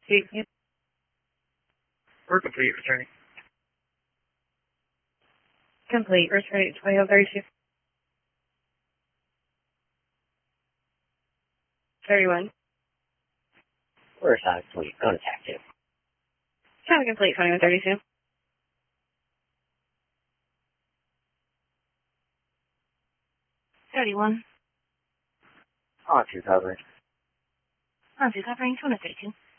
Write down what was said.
Speaking. We're complete, returning. Complete. Returning 2032. 31. We're side complete. Going to TAC 2. Time complete 2132. 31. On to covering. On to covering 2132.